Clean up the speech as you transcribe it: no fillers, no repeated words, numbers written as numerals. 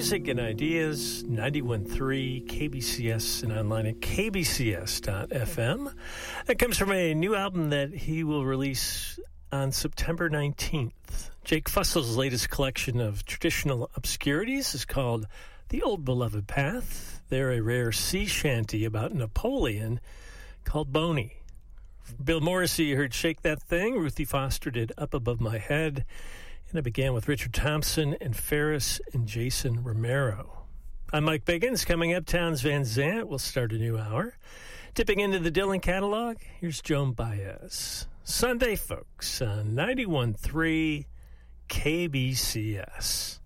music and ideas, 91.3 KBCS and online at kbcs.fm. That comes from a new album that he will release on September 19th. Jake Fussel's latest collection of traditional obscurities is called The Old Beloved Path. They're a rare sea shanty about Napoleon called Boney. Bill Morrissey, you heard Shake That Thing. Ruthie Foster did Up Above My Head. And I began with Richard Thompson and Ferris and Jason Romero. I'm Mike Biggins. Coming up, Townes Van Zandt will start a new hour. Dipping into the Dylan catalog, here's Joan Baez. Sunday, folks, on 91.3 KBCS.